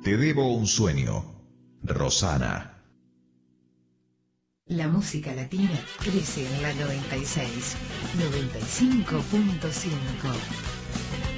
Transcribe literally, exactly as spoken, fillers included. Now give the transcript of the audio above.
Te debo un sueño. Rosana. La música latina crece en la noventa y seis, noventa y cinco punto cinco.